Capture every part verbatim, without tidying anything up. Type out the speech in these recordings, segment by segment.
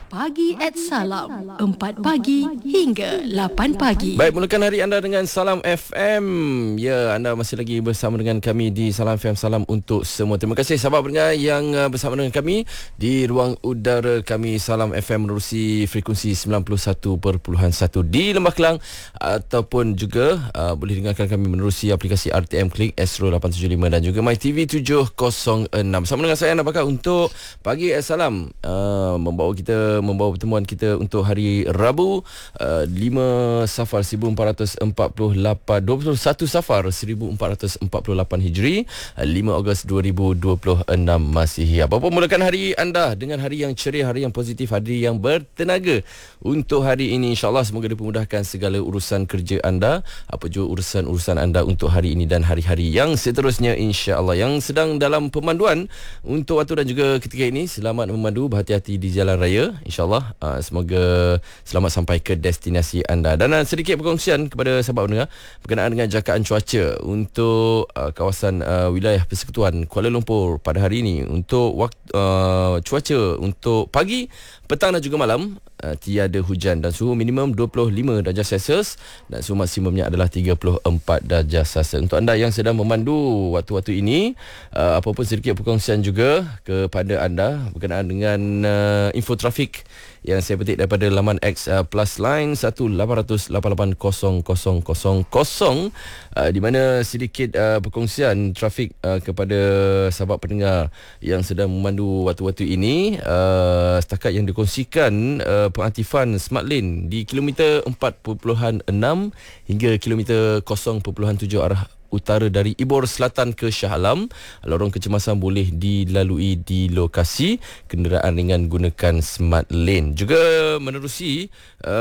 Pagi at Salam, empat pagi hingga lapan pagi. Baik, mulakan hari anda dengan Salam F M. Ya, anda masih lagi bersama dengan kami di Salam F M. Salam untuk semua. Terima kasih sahabat pendengar yang bersama dengan kami di ruang udara kami Salam F M menerusi frekuensi sembilan puluh satu perpuluhan satu di Lembah Kelang, ataupun juga uh, boleh dengarkan kami menerusi aplikasi R T M Klik, Astro lapan tujuh lima dan juga MyTV tujuh kosong enam. Bersama dengan saya Anda Bakar untuk Pagi at Salam, uh, membawa kita membawa pertemuan kita untuk hari Rabu, uh, lima Safar seribu empat ratus empat puluh lapan, dua puluh satu Safar seribu empat ratus empat puluh lapan Hijri, uh, lima Ogos dua ribu dua puluh enam Masihi. Apa-apa, mulakan hari anda dengan hari yang ceria, hari yang positif, hari yang bertenaga. Untuk hari ini insya-Allah semoga dipermudahkan segala urusan kerja anda, apa juga urusan-urusan anda untuk hari ini dan hari-hari yang seterusnya insya-Allah. Yang sedang dalam pemanduan untuk waktu dan juga ketika ini, selamat memandu, berhati-hati di jalan raya insya-Allah. Uh, semoga selamat sampai ke destinasi anda. Dan uh, sedikit perkongsian kepada sahabat pendengar berkenaan dengan jakaan cuaca untuk uh, kawasan uh, wilayah Persekutuan Kuala Lumpur pada hari ini. Untuk waktu, uh, cuaca untuk pagi, petang dan juga malam, uh, tiada hujan dan suhu minimum dua puluh lima darjah Celsius dan suhu maksimumnya adalah tiga puluh empat darjah Celsius. Untuk anda yang sedang memandu waktu-waktu ini, uh, apa-apa sedikit perkongsian juga kepada anda berkenaan dengan uh, info trafik yang saya petik daripada laman X uh, plus line satu lapan kosong lapan lapan kosong kosong kosong kosong, uh, di mana sedikit uh, perkongsian trafik uh, kepada sahabat pendengar yang sedang memandu waktu-waktu ini. Uh, setakat yang dikongsikan, uh, pengaktifan Smart Lane di kilometer empat perpuluhan enam hingga kilometer kosong perpuluhan tujuh arah utara dari Ibor Selatan ke Shah Alam. Lorong kecemasan boleh dilalui di lokasi. Kenderaan ringan gunakan Smart Lane. Juga menerusi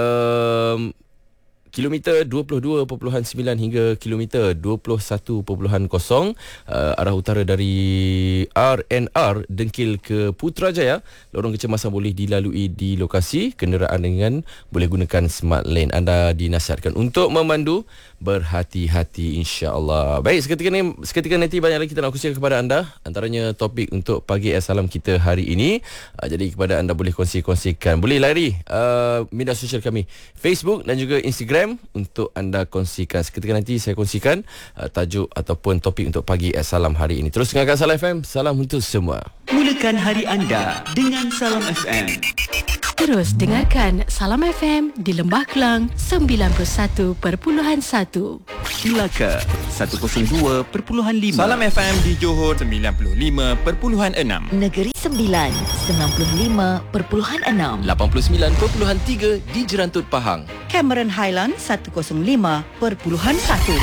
um, kilometer dua puluh dua perpuluhan sembilan hingga kilometer dua puluh satu perpuluhan kosong uh, arah utara dari R N R Dengkil ke Putrajaya. Lorong kecemasan boleh dilalui di lokasi. Kenderaan ringan boleh gunakan Smart Lane. Anda dinasihatkan untuk memandu berhati-hati insya-Allah. Baik, seketika ni seketika nanti banyak lagi kita nak kongsikan kepada anda, antaranya topik untuk Pagi Assalam kita hari ini. Uh, jadi kepada anda boleh kongsi-kongsikan, boleh lari uh, media sosial kami Facebook dan juga Instagram untuk anda kongsikan. Seketika nanti saya kongsikan uh, tajuk ataupun topik untuk Pagi Assalam hari ini. Terus dengarkan Salam F M. Salam untuk semua. Mulakan hari anda dengan Salam F M. Terus dengarkan Salam F M di Lembah Kelang sembilan puluh satu perpuluhan satu, Melaka seratus dua perpuluhan lima, Salam F M di Johor sembilan puluh lima perpuluhan enam, Negeri Sembilan sembilan puluh lima perpuluhan enam, lapan puluh sembilan perpuluhan tiga di Jerantut Pahang, Cameron Highlands seratus lima perpuluhan satu.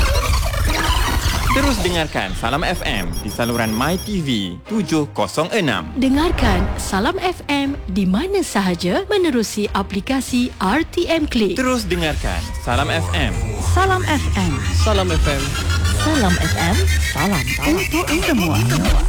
Terus dengarkan Salam F M di saluran MyTV tujuh kosong enam. Dengarkan Salam F M di mana sahaja menerusi aplikasi R T M Klik. Terus dengarkan Salam F M. Salam F M. Salam F M. Salam F M. Salam Untuk semua.